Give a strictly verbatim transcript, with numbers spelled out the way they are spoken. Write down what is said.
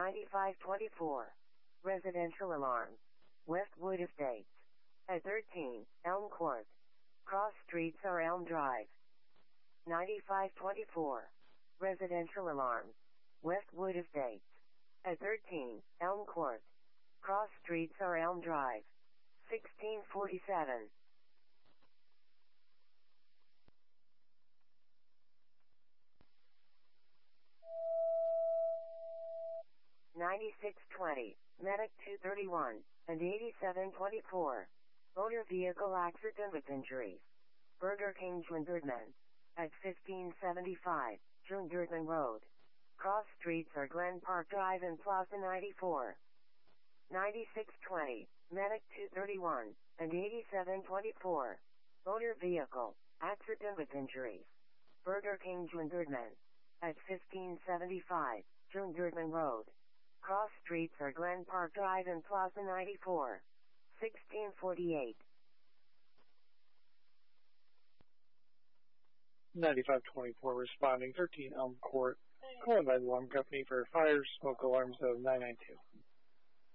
ninety-five twenty-four. Residential alarm. Westwood Estates. At thirteen, Elm Court. Cross Streets or Elm Drive. ninety-five twenty-four. Residential alarm. Westwood Estates. At thirteen, Elm Court. Cross Streets or Elm Drive. sixteen forty-seven. ninety-six twenty, Medic two thirty-one, and eighty-seven twenty-four. Motor vehicle accident with injuries. Burger King June at fifteen seventy-five, June Road. Cross Streets or Glen Park Drive and Plaza ninety-four. ninety-six twenty, Medic two thirty-one, and eighty-seven twenty-four. Motor vehicle accident with injuries. Burger King June at fifteen seventy-five, June Road. Cross Streets or Glen Park Drive and Plaza ninety-four. sixteen forty-eight. ninety-five twenty-four responding, thirteen Elm Court. Calling by the alarm company for fire smoke alarms of nine nine two.